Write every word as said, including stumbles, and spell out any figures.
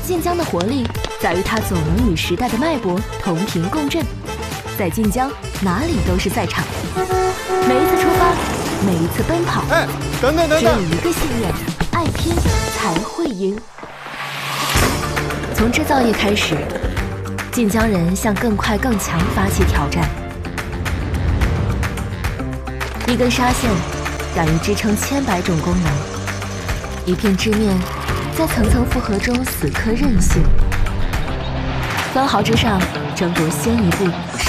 晋江的活力在于它总能与时代的脉搏同频共振，在晋江哪里都是赛场。每一次出发，每一次奔跑， 哎，等等等只有等， 一个信念：爱拼才会赢。从制造业开始，晋江人向更快更强发起挑战。一根纱线敢于支撑千百种功能，一片织面在层层复合中死磕韧性。分毫之上，争夺先一步，